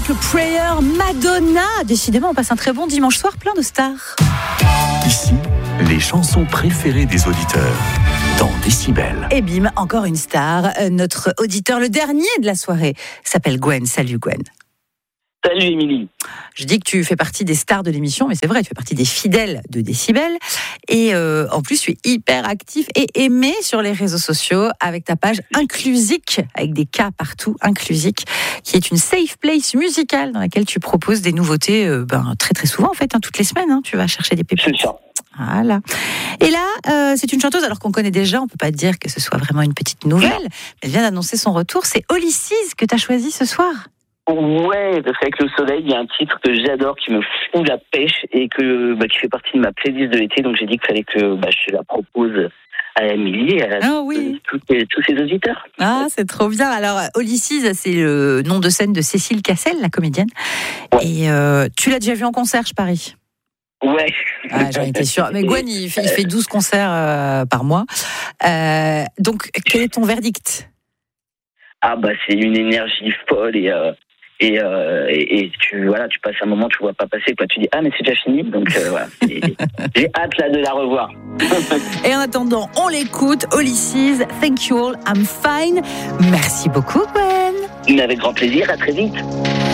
Like a Prayer, Madonna. Décidément, on passe un très bon dimanche soir plein de stars. Ici, les chansons préférées des auditeurs dans Décibel. Et bim, encore une star. Notre auditeur, le dernier de la soirée, s'appelle Gwen. Salut Gwen. Salut Émilie. Je dis que tu fais partie des stars de l'émission, mais c'est vrai, tu fais partie des fidèles de Décibel. Et en plus, tu es hyper actif et aimé sur les réseaux sociaux avec ta page Inclusique, avec des K partout, Inclusique, qui est une safe place musicale dans laquelle tu proposes des nouveautés très très souvent en fait, toutes les semaines. Tu vas chercher des pépites. C'est ça. Voilà. Et là, c'est une chanteuse, alors qu'on connaît déjà, on peut pas dire que ce soit vraiment une petite nouvelle. Elle vient d'annoncer son retour. C'est Olysses que tu as choisi ce soir. Ouais, parce qu'avec le soleil, il y a un titre que j'adore, qui me fout la pêche et qui fait partie de ma playlist de l'été. Donc j'ai dit qu'il fallait que je la propose à Émilie et à tous ses auditeurs. Ah, c'est trop bien. Alors, Olysses, c'est le nom de scène de Cécile Cassel, la comédienne. Ouais. Et tu l'as déjà vu en concert, je parie? Ouais. Ah, j'en étais sûre. Mais Gwen, il fait 12 concerts par mois. Donc, quel est ton verdict? C'est une énergie folle et tu passes un moment, tu vois pas passer, quoi. Tu dis mais c'est déjà fini, donc voilà. J'ai hâte là de la revoir. Et en attendant, on l'écoute. Olysses, Thank You All, I'm Fine. Merci beaucoup Gwen. Mais avec grand plaisir, à très vite.